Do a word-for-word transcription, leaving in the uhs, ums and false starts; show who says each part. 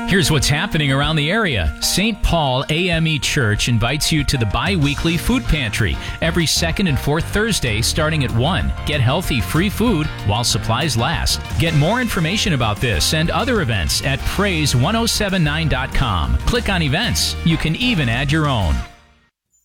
Speaker 1: Here's what's happening around the area. Saint Paul A M E Church invites you to the bi-weekly food pantry every second and fourth Thursday starting at one. Get healthy, free food while supplies last. Get more information about this and other events at praise ten seventy-nine dot com. Click on events. You can even add your own.